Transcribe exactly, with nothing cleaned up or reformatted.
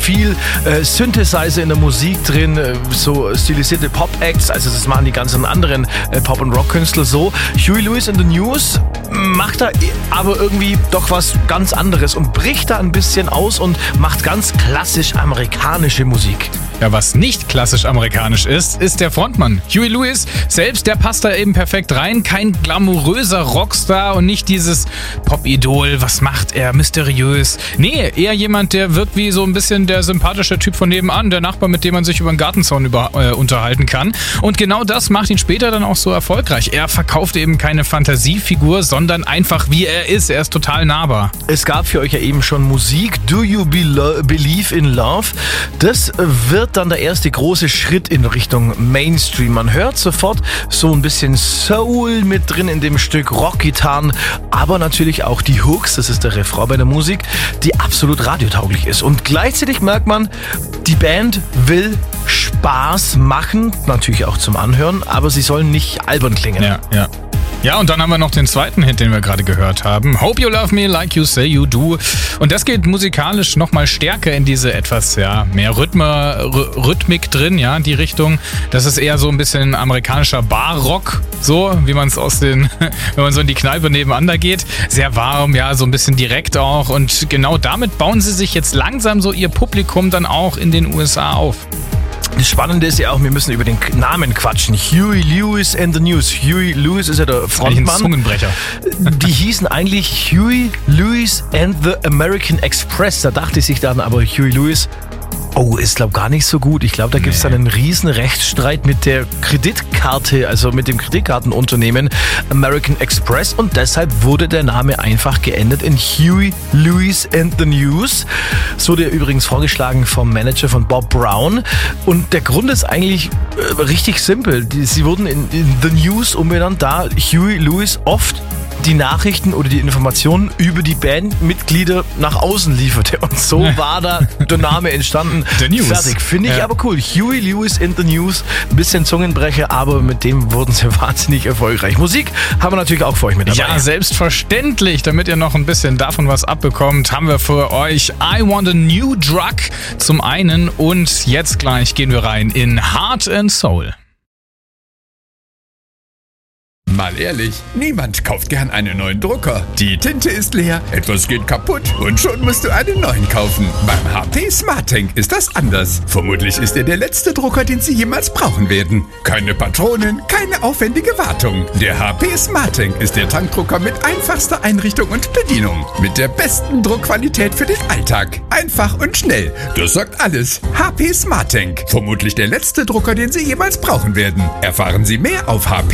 viel äh, Synthesizer in der Musik drin, äh, so stilisierte Pop-Acts, also das machen die ganzen anderen äh, Pop- und Rock-Künstler so. Huey Lewis and the News macht da aber irgendwie doch was ganz anderes und bricht da ein bisschen aus und macht ganz klassisch amerikanische Musik. Ja, was nicht klassisch amerikanisch ist, ist der Frontmann. Huey Lewis selbst, der passt da eben perfekt rein. Kein glamouröser Rockstar und nicht dieses Pop-Idol. Was macht er? Mysteriös. Nee, eher jemand, der wirkt wie so ein bisschen der sympathische Typ von nebenan. Der Nachbar, mit dem man sich über den Gartenzaun über, äh, unterhalten kann. Und genau das macht ihn später dann auch so erfolgreich. Er verkauft eben keine Fantasiefigur, sondern einfach wie er ist. Er ist total nahbar. Es gab für euch ja eben schon Musik. Do You Belo- Believe in Love? Das wird dann der erste große Schritt in Richtung Mainstream. Man hört sofort so ein bisschen Soul mit drin in dem Stück, Rockgitarren, aber natürlich auch die Hooks, das ist der Refrain bei der Musik, die absolut radiotauglich ist. Und gleichzeitig merkt man, die Band will Spaß machen, natürlich auch zum Anhören, aber sie sollen nicht albern klingen. Ja, ja. Ja, und dann haben wir noch den zweiten Hit, den wir gerade gehört haben. Hope You Love Me Like You Say You Do. Und das geht musikalisch nochmal stärker in diese etwas, ja, mehr Rhythme, R- Rhythmik drin, ja, die Richtung. Das ist eher so ein bisschen amerikanischer Barrock, so wie man es aus den, wenn man so in die Kneipe nebenan da geht. Sehr warm, ja, so ein bisschen direkt auch. Und genau damit bauen sie sich jetzt langsam so ihr Publikum dann auch in den U S A auf. Das Spannende ist ja auch, wir müssen über den Namen quatschen. Huey Lewis and the News. Huey Lewis ist ja der Frontmann. Ein Zungenbrecher. Die hießen eigentlich Huey Lewis and the American Express. Da dachte sich dann aber Huey Lewis, oh, ist glaube gar nicht so gut. Ich glaube, da gibt es Nee. dann einen riesen Rechtsstreit mit der Kreditkarte, also mit dem Kreditkartenunternehmen American Express und deshalb wurde der Name einfach geändert in Huey Lewis and the News. Es wurde übrigens vorgeschlagen vom Manager von Bob Brown und der Grund ist eigentlich äh, richtig simpel. Die, sie wurden in, in The News umbenannt, da Huey Lewis oft die Nachrichten oder die Informationen über die Bandmitglieder nach außen lieferte. Und so war da der Name entstanden. The News. Fertig. Finde ich Ja. aber cool. Huey Lewis in the News. Ein bisschen Zungenbrecher, aber mit dem wurden sie wahnsinnig erfolgreich. Musik haben wir natürlich auch für euch mit dabei. Ja, selbstverständlich. Damit ihr noch ein bisschen davon was abbekommt, haben wir für euch I Want a New Drug zum einen und jetzt gleich gehen wir rein in Heart and Soul. Mal ehrlich, niemand kauft gern einen neuen Drucker. Die Tinte ist leer, etwas geht kaputt und schon musst du einen neuen kaufen. Beim H P SmartTank ist das anders. Vermutlich ist er der letzte Drucker, den Sie jemals brauchen werden. Keine Patronen, keine aufwendige Wartung. Der H P SmartTank ist der Tankdrucker mit einfachster Einrichtung und Bedienung. Mit der besten Druckqualität für den Alltag. Einfach und schnell. Das sagt alles. H P SmartTank. Vermutlich der letzte Drucker, den Sie jemals brauchen werden. Erfahren Sie mehr auf h p